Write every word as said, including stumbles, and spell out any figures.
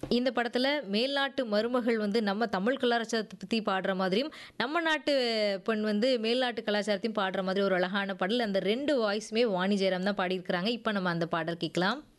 இந்த படத்துல மேல்நாட்டு மருமகள் வந்து நம்ம தமிழ் கலாச்சாரத்த பத்தி பாடுற மாதிரியும், நம்ம நாட்டு பெண் வந்து மேல்நாட்டு கலாச்சாரத்தையும் பாடுற மாதிரி ஒரு அழகான பாடல். அந்த ரெண்டு வாய்ஸுமே வாணி ஜெயராம் தான் பாடியிருக்கிறாங்க. இப்ப நம்ம அந்த பாடல் கேட்கலாம்.